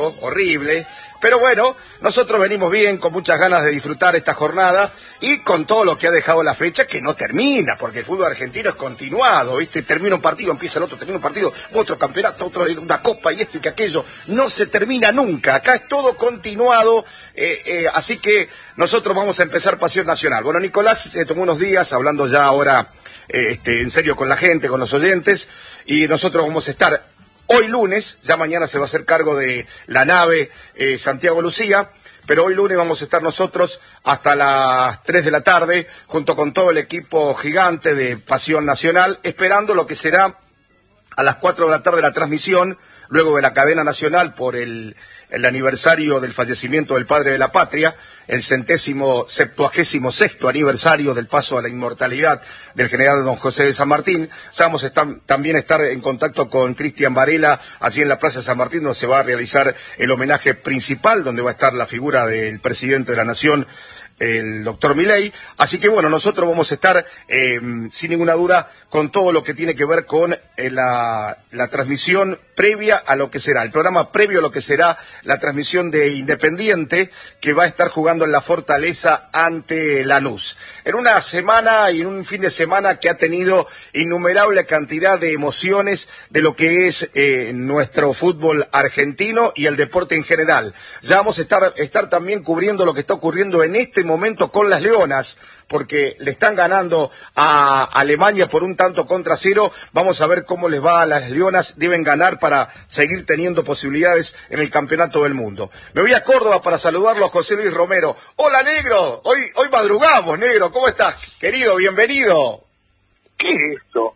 feo, horrible, pero bueno, nosotros venimos bien, con muchas ganas de disfrutar esta jornada y con todo lo que ha dejado la fecha, que no termina, porque el fútbol argentino es continuado, ¿viste? Termina un partido, empieza el otro, termina un partido, otro campeonato, otro, una copa y esto y que aquello, no se termina nunca, acá es todo continuado, así que nosotros vamos a empezar Pasión Nacional. Bueno, Nicolás tomó unos días, hablando ya ahora en serio con la gente, con los oyentes, y nosotros vamos a estar hoy lunes, ya mañana se va a hacer cargo de la nave Santiago Lucía, pero hoy lunes vamos a estar nosotros hasta las 3 de la tarde, junto con todo el equipo gigante de Pasión Nacional, esperando lo que será a las 4 de la tarde la transmisión, luego de la cadena nacional por el aniversario del fallecimiento del padre de la patria, el 176º aniversario del paso a la inmortalidad del general don José de San Martín. Ya vamos a también estar en contacto con Cristian Varela, allí en la Plaza de San Martín, donde se va a realizar el homenaje principal, donde va a estar la figura del presidente de la Nación, el doctor Milei. Así que bueno, nosotros vamos a estar sin ninguna duda con todo lo que tiene que ver con la transmisión previa a lo que será, el programa previo a lo que será la transmisión de Independiente, que va a estar jugando en la Fortaleza ante Lanús. En una semana y en un fin de semana que ha tenido innumerable cantidad de emociones de lo que es nuestro fútbol argentino y el deporte en general. Ya vamos a estar también cubriendo lo que está ocurriendo en este momento con las Leonas, porque le están ganando a Alemania por 1-0. Vamos a ver cómo les va a las Leonas. Deben ganar para seguir teniendo posibilidades en el Campeonato del Mundo. Me voy a Córdoba para saludarlo a José Luis Romero. Hola, negro. Hoy madrugamos, negro. ¿Cómo estás? Querido, bienvenido. ¿Qué es esto?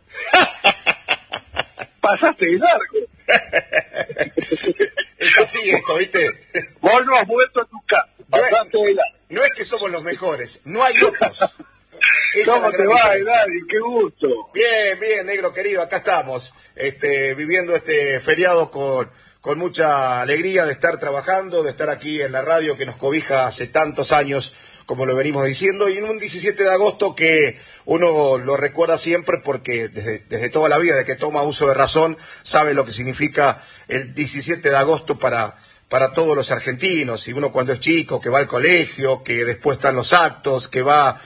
Pasaste de largo. Es así esto, ¿viste? Vos no has vuelto a tu casa. Pasaste de largo. No es que somos los mejores, no hay otros. ¿Cómo te va, Daddy? Qué gusto. Bien, negro querido, acá estamos, viviendo este feriado con mucha alegría de estar trabajando, de estar aquí en la radio que nos cobija hace tantos años, como lo venimos diciendo, y en un 17 de agosto que uno lo recuerda siempre porque desde toda la vida, de que toma uso de razón, sabe lo que significa el 17 de agosto para todos los argentinos, y uno cuando es chico, que va al colegio, que después están los actos, que va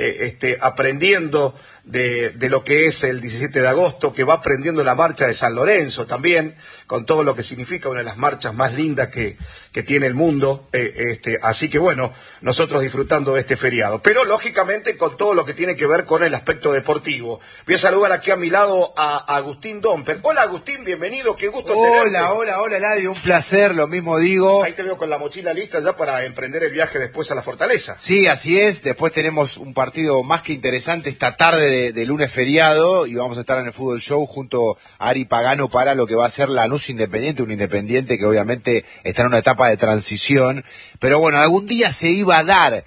aprendiendo de lo que es el 17 de agosto, que va aprendiendo la marcha de San Lorenzo también, con todo lo que significa, una de las marchas más lindas que tiene el mundo, así que bueno, nosotros disfrutando de este feriado, pero lógicamente con todo lo que tiene que ver con el aspecto deportivo. Voy a saludar aquí a mi lado a Agustín Domper. Hola Agustín, bienvenido, qué gusto tenerte. Hola, Ladio, un placer, lo mismo digo. Ahí te veo con la mochila lista ya para emprender el viaje después a la Fortaleza. Sí, así es, después tenemos un partido más que interesante esta tarde de lunes feriado, y vamos a estar en el Fútbol Show junto a Ari Pagano para lo que va a ser Lanús Independiente, un Independiente que obviamente está en una etapa de transición, pero bueno, algún día se iba a dar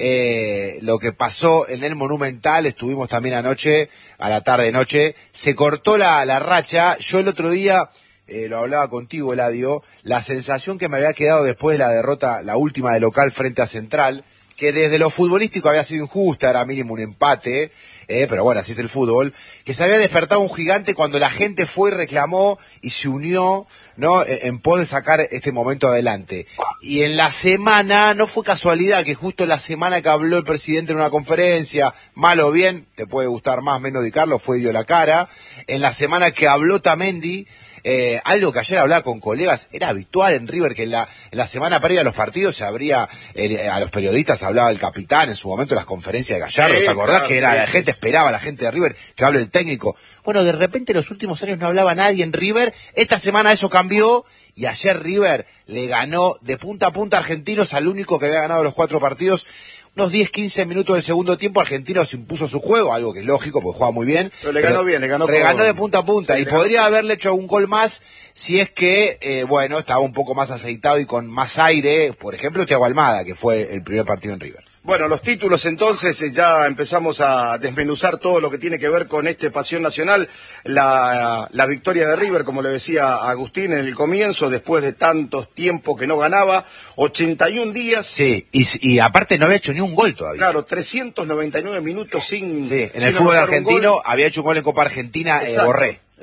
lo que pasó en el Monumental. Estuvimos también anoche, a la tarde-noche, se cortó la racha. Yo el otro día lo hablaba contigo, Eladio, la sensación que me había quedado después de la derrota, la última de local frente a Central, que desde lo futbolístico había sido injusta, era mínimo un empate, pero bueno, así es el fútbol, que se había despertado un gigante cuando la gente fue y reclamó y se unió, ¿no?, en pos de sacar este momento adelante. Y en la semana, no fue casualidad que justo en la semana que habló el presidente en una conferencia, mal o bien, te puede gustar más, menos de Carlos, fue dio la cara, en la semana que habló Tamendi, algo que ayer hablaba con colegas, era habitual en River que en la semana previa a los partidos se abría, a los periodistas hablaba el capitán en su momento en las conferencias de Gallardo, ¿te acordás? Claro, que era, la gente esperaba, la gente de River, que hable el técnico. Bueno, de repente en los últimos años no hablaba nadie en River, esta semana eso cambió, y ayer River le ganó de punta a punta a Argentinos, al único que había ganado los 4 partidos. Unos 10-15 minutos del segundo tiempo, Argentinos impuso su juego, algo que es lógico, porque juega muy bien. Pero le ganó bien, le ganó de punta a punta, sí, y podría haberle hecho un gol más si es que, bueno, estaba un poco más aceitado y con más aire, por ejemplo, Thiago Almada, que fue el primer partido en River. Bueno, los títulos entonces, ya empezamos a desmenuzar todo lo que tiene que ver con este Pasión Nacional, la victoria de River, como le decía Agustín en el comienzo, después de tantos tiempos que no ganaba, 81 días. Sí, y aparte no había hecho ni un gol todavía. Claro, 399 minutos sin... Sí, en el fútbol argentino había hecho un gol en Copa Argentina, Borré.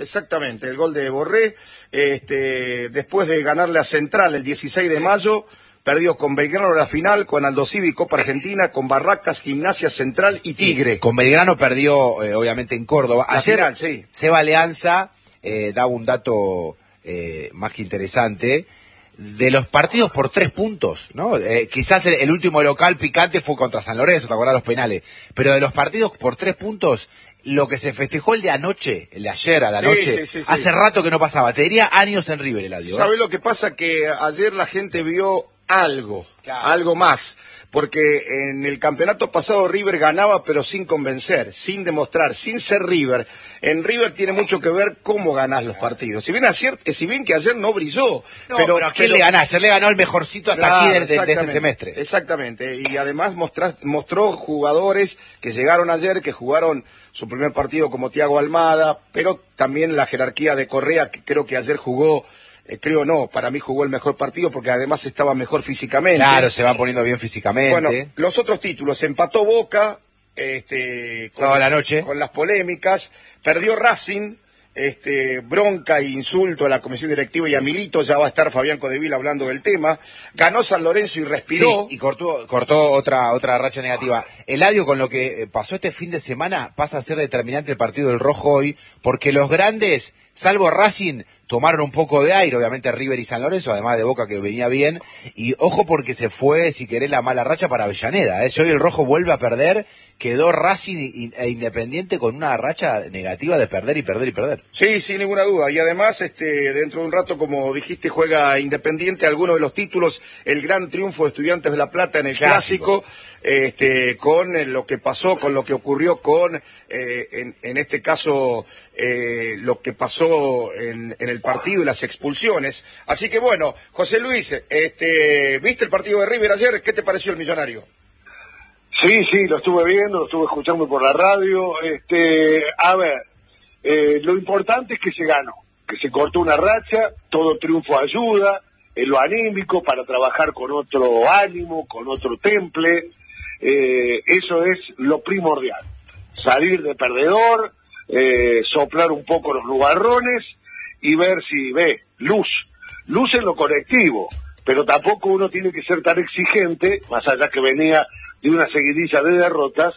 exactamente, el gol de Borré, después de ganarle a Central el 16 de mayo, perdió con Belgrano la final, con Aldo Civi, Copa Argentina, con Barracas, Gimnasia Central y Tigre. Sí, con Belgrano perdió, obviamente, en Córdoba. Ayer, final, sí. Seba Alianza daba un dato más que interesante. De los partidos por 3 puntos, ¿no? Quizás el último local picante fue contra San Lorenzo, te acordás los penales. Pero de los partidos por 3 puntos, lo que se festejó el de anoche, el de ayer a la noche, hace rato que no pasaba. Te diría años en River, Eladio. ¿Sabés lo que pasa? Que ayer la gente vio algo, algo más. Porque en el campeonato pasado River ganaba, pero sin convencer, sin demostrar, sin ser River. En River tiene mucho que ver cómo ganás los partidos. Si bien que ayer no brilló. No, pero ¿a quién le ganó? Ayer le ganó el mejorcito hasta aquí de este semestre. Exactamente. Y además mostró jugadores que llegaron ayer, que jugaron su primer partido como Thiago Almada, pero también la jerarquía de Correa, que creo que ayer jugó. Para mí jugó el mejor partido porque además estaba mejor físicamente. Claro, se va poniendo bien físicamente. Bueno, los otros títulos, empató Boca, sábado a la noche, con las polémicas, perdió Racing, bronca e insulto a la comisión directiva y a Milito, ya va a estar Fabián Codevil hablando del tema, ganó San Lorenzo y respiró. Sí, y cortó otra racha negativa. Eladio, con lo que pasó este fin de semana, pasa a ser determinante el partido del Rojo hoy, porque los grandes, salvo Racing, tomaron un poco de aire, obviamente River y San Lorenzo, además de Boca que venía bien, y ojo porque se fue, si querés, la mala racha para Avellaneda. Si hoy el Rojo vuelve a perder, quedó Racing e Independiente con una racha negativa de perder y perder y perder. Sí, sin ninguna duda, y además dentro de un rato, como dijiste, juega Independiente algunos de los títulos, el gran triunfo de Estudiantes de La Plata en el Clásico, con lo que pasó, con lo que ocurrió con, en este caso, lo que pasó en el partido y las expulsiones. Así que bueno, José Luis, ¿viste el partido de River ayer? ¿Qué te pareció el Millonario? Sí, lo estuve viendo, lo estuve escuchando por la radio. A ver, lo importante es que se ganó, que se cortó una racha, todo triunfo ayuda, en lo anímico, para trabajar con otro ánimo, con otro temple. Eso es lo primordial, salir de perdedor, soplar un poco los nubarrones y ver si ve luz en lo colectivo, pero tampoco uno tiene que ser tan exigente, más allá que venía de una seguidilla de derrotas,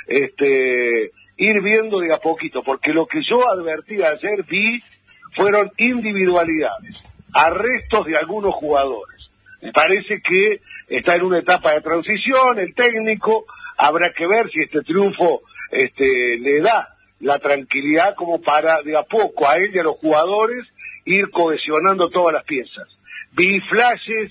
ir viendo de a poquito, porque lo que yo advertí ayer, fueron individualidades, arrestos de algunos jugadores. Me parece que está en una etapa de transición, el técnico, habrá que ver si este triunfo le da la tranquilidad como para de a poco a él y a los jugadores ir cohesionando todas las piezas. Vi flashes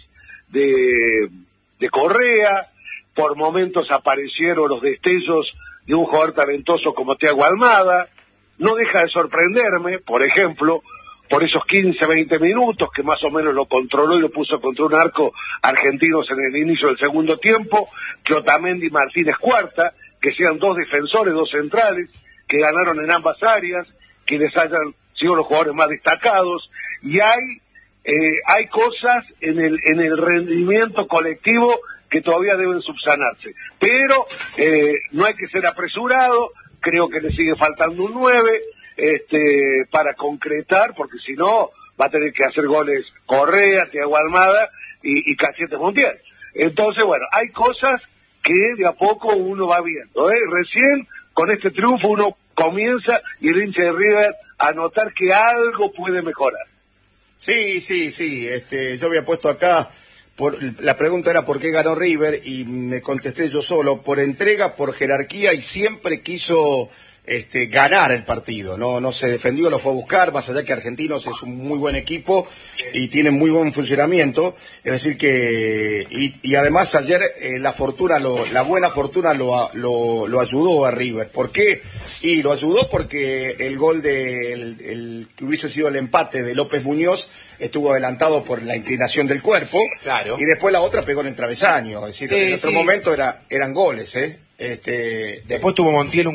de Correa, por momentos aparecieron los destellos de un jugador talentoso como Thiago Almada. No deja de sorprenderme, por ejemplo, por esos 15, 20 minutos que más o menos lo controló y lo puso contra un arco argentinos en el inicio del segundo tiempo, que Otamendi y Martínez Cuarta, que sean dos defensores, dos centrales, que ganaron en ambas áreas, quienes hayan sido los jugadores más destacados, y hay cosas en el rendimiento colectivo que todavía deben subsanarse, pero no hay que ser apresurado, creo que le sigue faltando un 9 para concretar, porque si no va a tener que hacer goles Correa, Thiago Almada y Cachetes Montiel. Entonces, bueno, hay cosas que de a poco uno va viendo, recién con este triunfo uno comienza, y el hincha de River, a notar que algo puede mejorar. Sí, yo había puesto acá, la pregunta era por qué ganó River, y me contesté yo solo, por entrega, por jerarquía, y siempre quiso ganar el partido, no se defendió, lo fue a buscar, más allá que Argentinos es un muy buen equipo y tiene muy buen funcionamiento, es decir que, y además ayer la buena fortuna lo ayudó a River. ¿Por qué? Y lo ayudó porque el gol el que hubiese sido el empate de López Muñoz estuvo adelantado por la inclinación del cuerpo, claro, y después la otra pegó en el travesaño, es decir, en otro momento eran goles, Después tuvo Montiel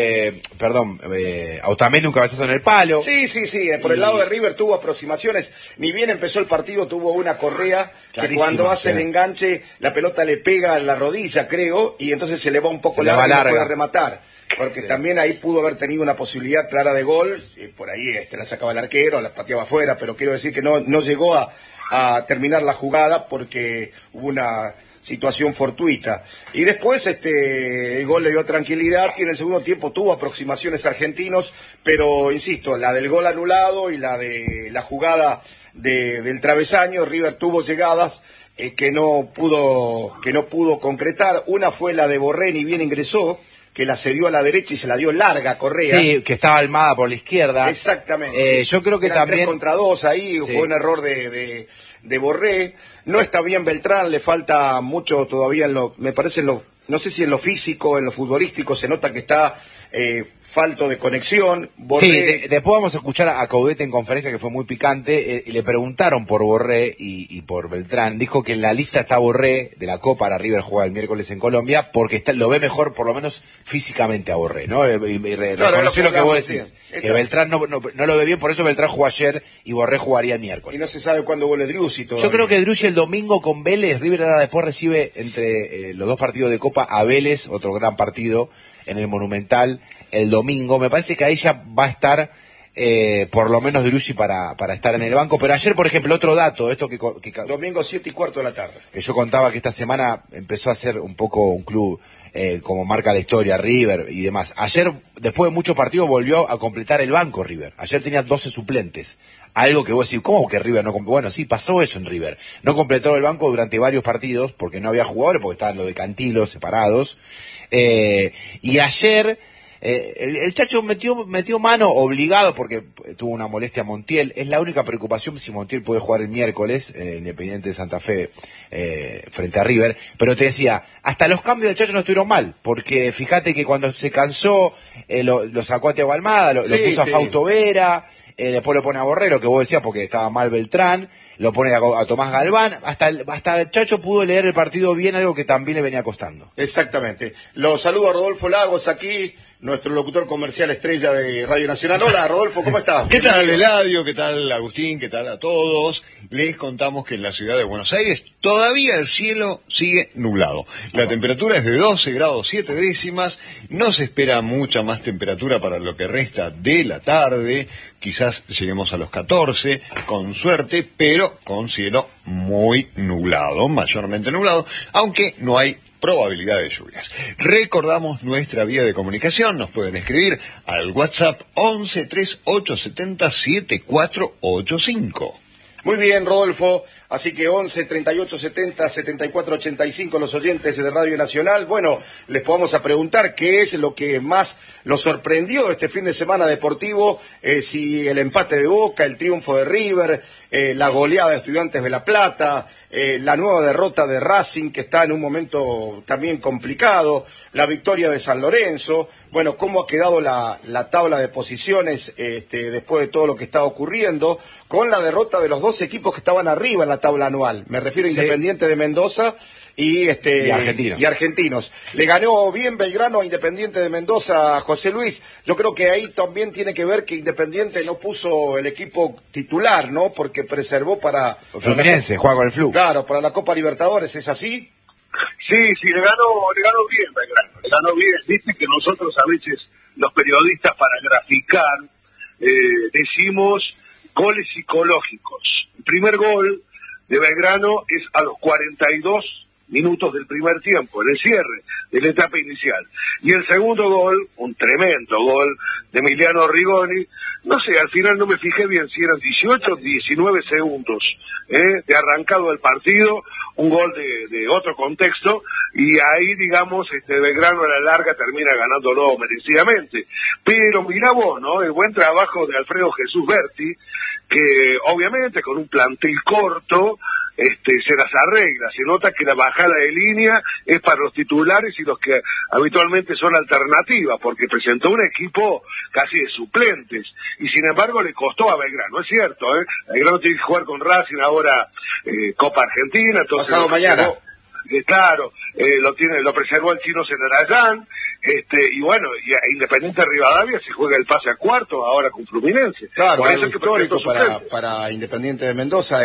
Otamendi un cabezazo en el palo. Sí, por el lado de River tuvo aproximaciones, ni bien empezó el partido tuvo una Correa que cuando hace el enganche la pelota le pega en la rodilla, creo, y entonces se le va un poco larga y no puede rematar. porque también ahí pudo haber tenido una posibilidad clara de gol, por ahí la sacaba el arquero, la pateaba afuera, pero quiero decir que no llegó a terminar la jugada porque hubo una situación fortuita. Y después el gol le dio tranquilidad y en el segundo tiempo tuvo aproximaciones Argentinos, pero insisto, la del gol anulado y la de la jugada del travesaño, River tuvo llegadas que no pudo concretar. Una fue la de Borré, ni bien ingresó, que la cedió a la derecha y se la dio larga a Correa. Sí, que estaba Almada por la izquierda. Exactamente. Yo creo que eran también 3 contra 2 ahí, sí. Fue un error de Borré. No está bien Beltrán, le falta mucho todavía me parece no sé si en lo físico, en lo futbolístico se nota que está falto de conexión. Borré... Sí, después vamos a escuchar a Caudete en conferencia, que fue muy picante, y le preguntaron por Borré y por Beltrán. Dijo que en la lista está Borré de la Copa, para River juega el miércoles en Colombia, porque lo ve mejor, por lo menos físicamente, a Borré, ¿no? Reconoció lo que vos decís, que Beltrán no lo ve bien, por eso Beltrán jugó ayer y Borré jugaría el miércoles. Y no se sabe cuándo vuelve Driussi todavía. Yo creo que Driussi el domingo con Vélez, River ahora después recibe entre los 2 partidos de Copa a Vélez, otro gran partido en el Monumental, el domingo. Me parece que ahí ya va a estar por lo menos Driussi para estar en el banco. Pero ayer, por ejemplo, otro dato, esto que domingo 7:15 de la tarde, que yo contaba que esta semana empezó a ser un poco un club como marca la historia, River y demás. Ayer, después de muchos partidos, volvió a completar el banco River. Ayer tenía 12 suplentes. Algo que vos decís, ¿cómo que River no completó? Bueno, sí, pasó eso en River. No completó el banco durante varios partidos porque no había jugadores, porque estaban los de Cantilo separados. Y ayer el Chacho metió mano obligado porque tuvo una molestia a Montiel. Es la única preocupación si Montiel puede jugar el miércoles, Independiente de Santa Fe frente a River. Pero te decía, hasta los cambios del Chacho no estuvieron mal, porque fíjate que cuando se cansó lo sacó a Thiago Almada, lo puso a Fausto Vera. Después lo pone a Borrero, que vos decías porque estaba mal Beltrán, lo pone a Tomás Galván, hasta el Chacho pudo leer el partido bien, algo que también le venía costando. Exactamente. Lo saludo a Rodolfo Lagos aquí, nuestro locutor comercial estrella de Radio Nacional. Hola Rodolfo, ¿cómo estás? ¿Qué tal Eladio? ¿Qué tal Agustín? ¿Qué tal a todos? Les contamos que en la ciudad de Buenos Aires todavía el cielo sigue nublado. La temperatura es de 12 grados 7 décimas, no se espera mucha más temperatura para lo que resta de la tarde, quizás lleguemos a los 14, con suerte, pero con cielo muy nublado, mayormente nublado, aunque no hay probabilidad de lluvias. Recordamos nuestra vía de comunicación, nos pueden escribir al WhatsApp 11 3870 7485. Muy bien, Rodolfo. Así que 11 38 70 74 85 los oyentes de Radio Nacional. Bueno, les podemos a preguntar qué es lo que más los sorprendió este fin de semana deportivo, si el empate de Boca, el triunfo de River, la goleada de Estudiantes de La Plata, la nueva derrota de Racing, que está en un momento también complicado, la victoria de San Lorenzo. Bueno, cómo ha quedado la tabla de posiciones después de todo lo que está ocurriendo, con la derrota de los 2 equipos que estaban arriba en la tabla anual. Me refiero a Independiente de Mendoza y Argentinos. Le ganó bien Belgrano a Independiente de Mendoza, José Luis. Yo creo que ahí también tiene que ver que Independiente no puso el equipo titular, ¿no? Porque preservó para Fluminense, juega con el Flu. Claro, para la Copa Libertadores, ¿es así? Sí, le ganó bien Belgrano, le ganó bien. Viste que nosotros a veces, los periodistas, para graficar, decimos goles psicológicos. El primer gol de Belgrano es a los 42 minutos del primer tiempo, en el cierre de la etapa inicial. Y el segundo gol, un tremendo gol de Emiliano Rigoni, no sé, al final no me fijé bien si eran 18 o 19 segundos de arrancado el partido, un gol de otro contexto, y ahí, digamos, Belgrano a la larga termina ganándolo merecidamente. Pero mirá vos, ¿no? El buen trabajo de Alfredo Jesús Berti, que obviamente con un plantel corto se las arregla. Se nota que la bajada de línea es para los titulares y los que habitualmente son alternativas, porque presentó un equipo casi de suplentes, y sin embargo le costó a Belgrano, es cierto, Belgrano tiene que jugar con Racing ahora, Copa Argentina, entonces pasado mañana. Claro, lo preservó el Chino Celarayán, y bueno, y Independiente Rivadavia se juega el pase a cuarto ahora con Fluminense. Claro, es histórico para Independiente de Mendoza.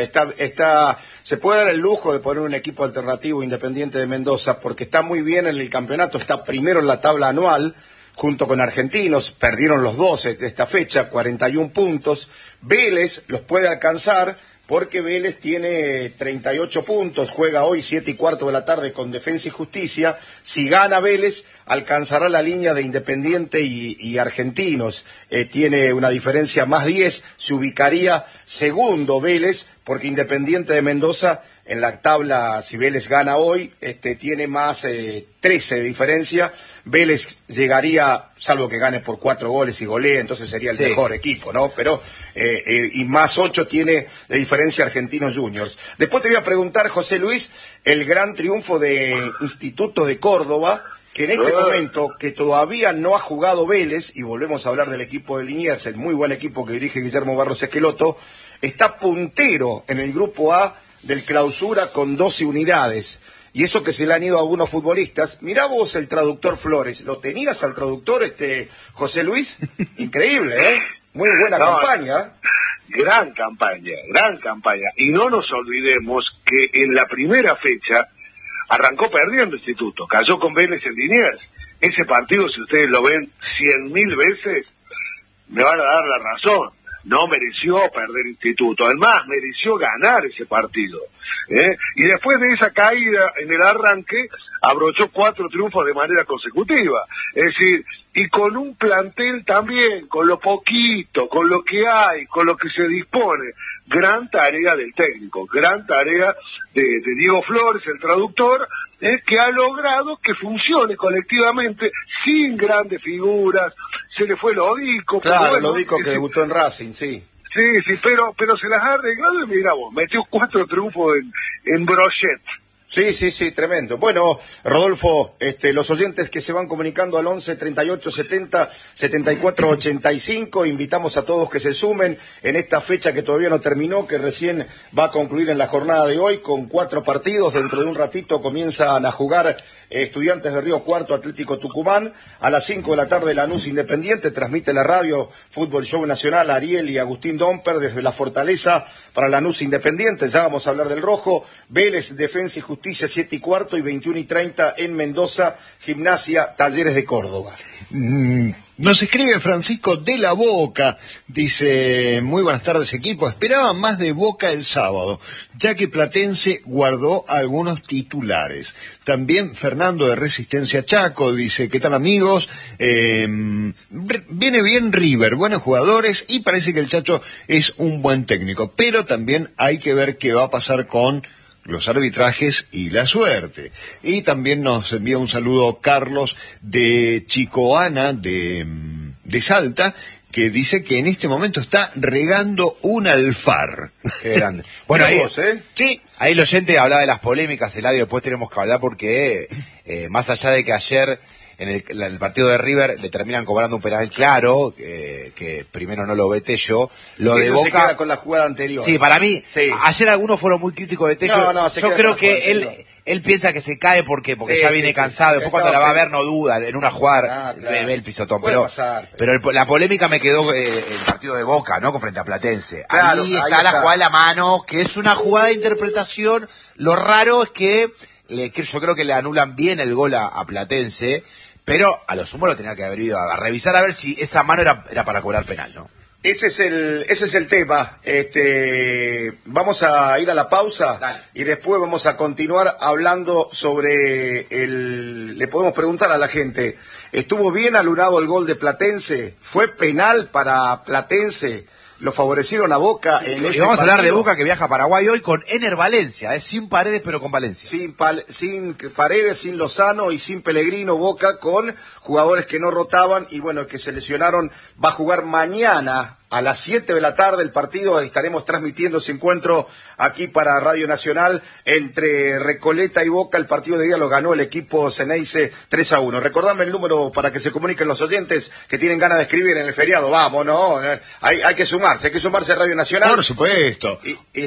Se puede dar el lujo de poner un equipo alternativo Independiente de Mendoza porque está muy bien en el campeonato, está primero en la tabla anual, junto con Argentinos, perdieron los dos esta fecha, 41 puntos. Vélez los puede alcanzar porque Vélez tiene 38 puntos, juega hoy 7:15 de la tarde con Defensa y Justicia. Si gana Vélez, alcanzará la línea de Independiente y Argentinos. Tiene una diferencia más 10, se ubicaría segundo Vélez, porque Independiente de Mendoza en la tabla, si Vélez gana hoy, tiene más 13 de diferencia. Vélez llegaría, salvo que gane por 4 goles y golee, entonces sería el mejor equipo, ¿no? Pero, y más 8 tiene de diferencia Argentinos Juniors. Después te voy a preguntar, José Luis, el gran triunfo de Instituto de Córdoba, que en este momento, que todavía no ha jugado Vélez, y volvemos a hablar del equipo de Liniers, el muy buen equipo que dirige Guillermo Barros Esqueloto, está puntero en el grupo A del Clausura con 12 unidades. Y eso que se le han ido a algunos futbolistas. Mirá vos el traductor Flores. ¿Lo tenías al traductor, José Luis? Increíble, ¿eh? Muy buena campaña. Gran campaña. Y no nos olvidemos que en la primera fecha arrancó perdiendo Instituto. Cayó con Vélez en Liniers. Ese partido, si ustedes lo ven 100.000 veces, me van a dar la razón. No mereció perder Instituto, además mereció ganar ese partido. Y después de esa caída en el arranque, abrochó 4 triunfos de manera consecutiva. Es decir, y con un plantel también, con lo poquito, con lo que hay, con lo que se dispone. Gran tarea del técnico, gran tarea de Diego Flores, el traductor, que ha logrado que funcione colectivamente sin grandes figuras. Se le fue Lodico. Claro, bueno, Lodico que debutó en Racing, sí. Sí, pero se las ha arreglado y mira vos, metió 4 triunfos en Brochet. Sí, tremendo. Bueno, Rodolfo, los oyentes que se van comunicando al 11 38 70 74 85, invitamos a todos que se sumen en esta fecha que todavía no terminó, que recién va a concluir en la jornada de hoy con 4 partidos. Dentro de un ratito comienzan a jugar Estudiantes de Río Cuarto, Atlético Tucumán. A las 5 de la tarde Lanús Independiente, transmite la radio Fútbol Show Nacional, Ariel y Agustín Domper desde la Fortaleza para Lanús Independiente. Ya vamos a hablar del rojo. Vélez, Defensa y Justicia, 7:15 y 21:30 en Mendoza, Gimnasia, Talleres de Córdoba. Nos escribe Francisco de la Boca, dice: muy buenas tardes equipo, esperaba más de Boca el sábado, ya que Platense guardó algunos titulares. También Fernando de Resistencia Chaco dice: ¿qué tal amigos? Viene bien River, buenos jugadores y parece que el Chacho es un buen técnico, pero también hay que ver qué va a pasar con los arbitrajes y la suerte. Y también nos envía un saludo Carlos de Chicoana de Salta, que dice que en este momento está regando un alfar. Qué grande. Bueno, ahí, sí. Ahí el oyente hablaba de las polémicas, Eladio, después tenemos que hablar porque más allá de que ayer en el partido de River le terminan cobrando un penal claro, que primero no lo ve Tello. Lo de Boca se queda con la jugada anterior. Sí, para mí, sí. Ayer algunos fueron muy críticos de Tello. Yo creo que él piensa que se cae porque ya viene cansado. Después cuando la va a ver no duda, en una jugada ve el pisotón. Pero la polémica me quedó el partido de Boca, ¿no? Con frente a Platense. Claro, ahí está la jugada de la mano, que es una jugada de interpretación. Lo raro es que yo creo que le anulan bien el gol a Platense, pero a lo sumo lo tenía que haber ido a revisar a ver si esa mano era para cobrar penal, ¿no? Ese es el tema. Vamos a ir a la pausa. Dale. Y después vamos a continuar hablando sobre le podemos preguntar a la gente, ¿estuvo bien anulado el gol de Platense? ¿Fue penal para Platense? ¿Lo favorecieron a Boca en y vamos a hablar de Boca, que viaja a Paraguay hoy con Ener Valencia, sin Paredes pero con Valencia. Sin Paredes, sin Lozano y sin Pellegrino. Boca con jugadores que no rotaban y bueno, que se lesionaron. Va a jugar mañana a las 7 de la tarde el partido. Estaremos transmitiendo ese encuentro aquí para Radio Nacional entre Recoleta y Boca. El partido de día lo ganó el equipo Ceneice 3-1. Recordame el número para que se comuniquen los oyentes que tienen ganas de escribir en el feriado. Vamos, ¿no? Hay que sumarse a Radio Nacional. Por supuesto.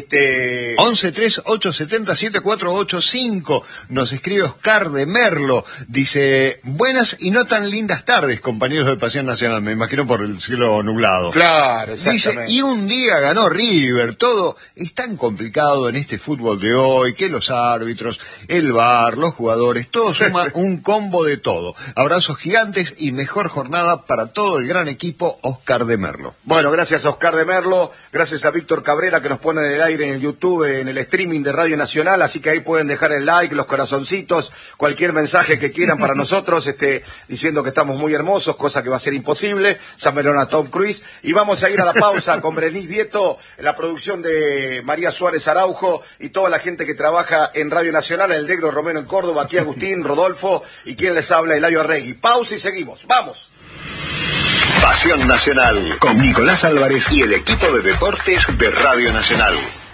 11-3870-7485. Nos escribe Oscar de Merlo. Dice: buenas y no tan lindas tardes, compañeros de Pasión Nacional. Me imagino por el cielo nublado. Claro. Claro, Dice, exactamente. y un día ganó River, todo es tan complicado en este fútbol de hoy, que los árbitros, el VAR, los jugadores, todo suma un combo de todo. Abrazos gigantes y mejor jornada para todo el gran equipo Oscar de Merlo. Bueno, gracias a Oscar de Merlo, gracias a Víctor Cabrera que nos pone en el aire en el YouTube, en el streaming de Radio Nacional, así que ahí pueden dejar el like, los corazoncitos, cualquier mensaje que quieran para nosotros, diciendo que estamos muy hermosos, cosa que va a ser imposible, llamaron a Tom Cruise, y vamos a ir a la pausa con Berenice Vieto, la producción de María Suárez Araujo y toda la gente que trabaja en Radio Nacional, el Negro Romero en Córdoba, aquí Agustín, Rodolfo y quien les habla, Eladio Arregui. Pausa y seguimos, ¡vamos! Pasión Nacional con Nicolás Álvarez y el equipo de deportes de Radio Nacional.